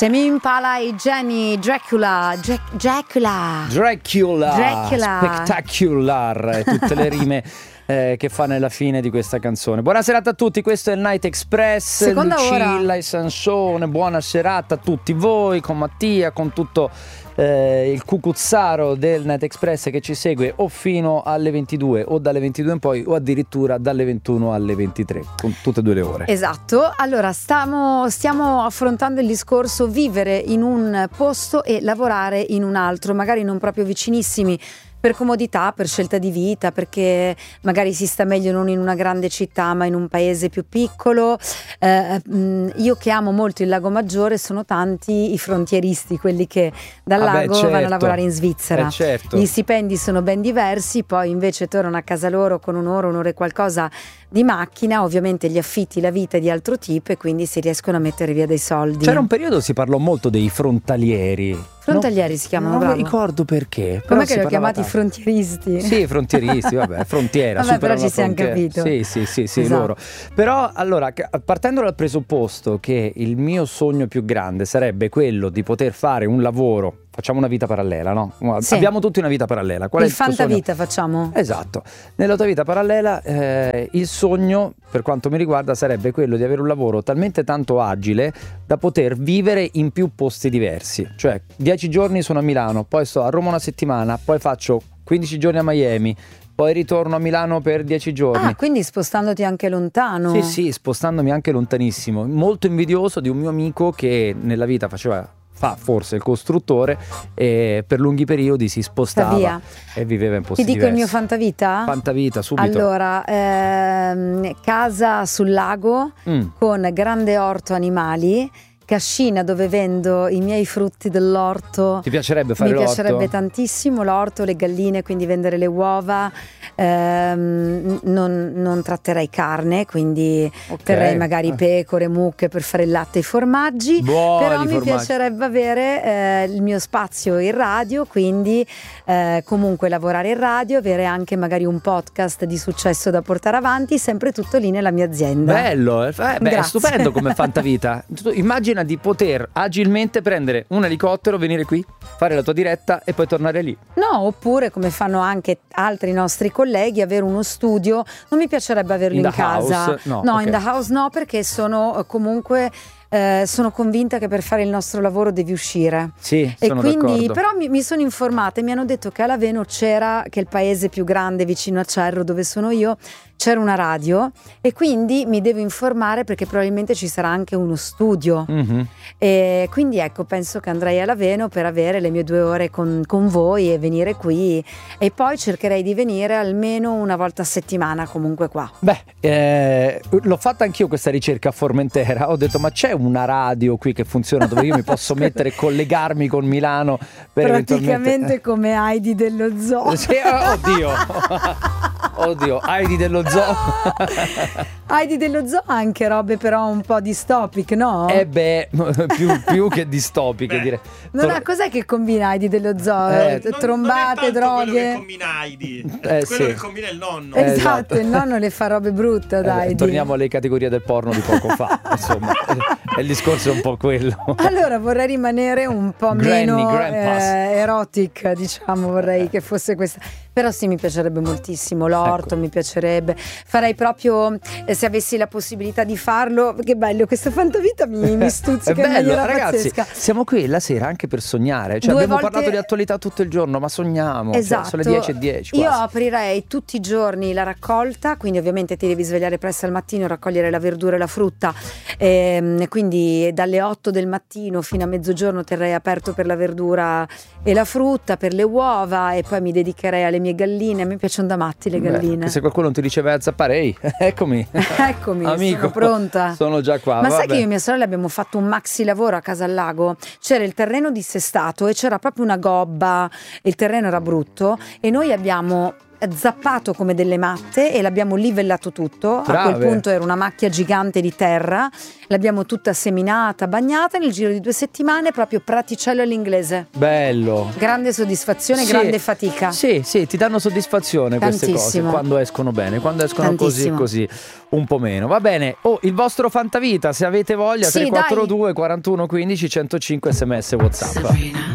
Tame Impala e Jenny Dracula. Spectacular, tutte le rime che fa nella fine di questa canzone. Buona serata a tutti, questo è il Night Express, Seconda Lucilla ora. e Sansone. Buona serata a tutti voi, con Mattia, con tutto il cucuzzaro del Night Express che ci segue o fino alle 22 o dalle 22 in poi o addirittura dalle 21 alle 23, con tutte e due le ore. Esatto, allora stiamo affrontando il discorso vivere in un posto e lavorare in un altro, magari non proprio vicinissimi, per comodità, per scelta di vita, perché magari si sta meglio non in una grande città ma in un paese più piccolo. Io che amo molto il Lago Maggiore, sono tanti i frontieristi, quelli che dal lago certo, vanno a lavorare in Svizzera. Certo. Gli stipendi sono ben diversi, poi invece tornano a casa loro con un'ora e qualcosa di macchina, ovviamente gli affitti, la vita è di altro tipo e quindi si riescono a mettere via dei soldi. C'era un periodo si parlò molto dei frontalieri. Frontalieri si chiamano, non bravo. mi ricordo perché. Com'è che li ho chiamati frontieristi? Sì, frontieristi, vabbè, frontiera. Vabbè, però superano ci siamo la frontiera. capito. Sì, Esatto. loro. Però, allora, partendo dal presupposto che il mio sogno più grande sarebbe quello di poter fare un lavoro, facciamo una vita parallela, no? Sì. Abbiamo tutti una vita parallela. Qual è Il tuo sogno? fantavita facciamo? Esatto. Nella tua vita parallela il sogno, per quanto mi riguarda, sarebbe quello di avere un lavoro talmente tanto agile da poter vivere in più posti diversi. Cioè, 10 giorni sono a Milano, poi sto a Roma una settimana, poi faccio 15 giorni a Miami, poi ritorno a Milano per 10 giorni. Ah, quindi spostandoti anche lontano. Sì, spostandomi anche lontanissimo. Molto invidioso di un mio amico che nella vita fa forse il costruttore e per lunghi periodi si spostava Via. e viveva in posti Ti dico diversi. il mio fantavita? Fantavita, subito. Allora, casa sul lago con grande orto animali, cascina dove vendo i miei frutti dell'orto. Ti piacerebbe fare Mi l'orto? piacerebbe tantissimo l'orto, le galline, quindi vendere le uova. Non tratterei carne, quindi terrei magari pecore, mucche per fare il latte e i formaggi. Buoni però mi formaggi. piacerebbe avere il mio spazio in radio, quindi comunque lavorare in radio, avere anche magari un podcast di successo da portare avanti, sempre tutto lì nella mia azienda. Bello, è stupendo come fantavita. Immagina di poter agilmente prendere un elicottero, venire qui, fare la tua diretta e poi tornare lì. No, oppure come fanno anche altri nostri colleghi, avere uno studio. Non mi piacerebbe averlo in casa. House? No, in the house no, perché sono comunque sono convinta che per fare il nostro lavoro devi uscire. Sì, e sono quindi d'accordo. però mi sono informata e mi hanno detto che a Laveno c'era, che è il paese più grande vicino a Cerro dove sono io, c'era una radio e quindi mi devo informare perché probabilmente ci sarà anche uno studio. E quindi ecco, penso che andrei a Laveno per avere le mie 2 ore con voi e venire qui, e poi cercherei di venire almeno una volta a settimana comunque qua. L'ho fatta anch'io questa ricerca a Formentera, ho detto ma c'è una radio qui che funziona dove io mi posso mettere e collegarmi con Milano per praticamente come Heidi dello Zoo. Sì, oddio, Heidi dello Zoo. Heidi dello Zoo ha anche robe però un po' distopiche, no? Più che distopiche, direi. Cos'è che combina Heidi dello Zoo? Trombate, non è tanto droghe? quello che combina Heidi, quello che combina il nonno. Esatto, il nonno le fa robe brutte ad Heidi. Torniamo alle categorie del porno di poco fa, insomma. Il discorso è un po' quello. Allora vorrei rimanere un po' meno erotic, diciamo, vorrei che fosse questa. Però sì, mi piacerebbe moltissimo l'orto, mi piacerebbe. Farei proprio, se avessi la possibilità di farlo, che bello, questa fantavita mi stuzzica in maniera ragazzi, pazzesca. siamo qui la sera anche per sognare. Cioè, abbiamo parlato di attualità tutto il giorno, ma sogniamo. Esatto. Sono le 10:10 quasi. Io aprirei tutti i giorni la raccolta, quindi ovviamente ti devi svegliare presto al mattino, raccogliere la verdura e la frutta, quindi dalle 8 del mattino fino a mezzogiorno terrei aperto per la verdura e la frutta, per le uova, e poi mi dedicherei alle mie galline. A me piacciono da matti le galline. Se qualcuno ti riceve a zappare, ehi, eccomi. Eccomi, amico, sono pronta. Sono già qua. Ma sai che io e mia sorella abbiamo fatto un maxi lavoro a casa al lago? C'era il terreno dissestato e c'era proprio una gobba, il terreno era brutto e noi abbiamo zappato come delle matte e l'abbiamo livellato tutto. Brave. A quel punto era una macchia gigante di terra, l'abbiamo tutta seminata, bagnata, nel giro di 2 settimane proprio praticello all'inglese. Bello. Grande soddisfazione, Sì. grande fatica. Sì, ti danno soddisfazione queste cose Tantissimo. quando escono bene, quando escono Tantissimo. così un po' meno. Va bene. Il vostro fantavita, se avete voglia, Sì, 342 41 15 105 SMS WhatsApp.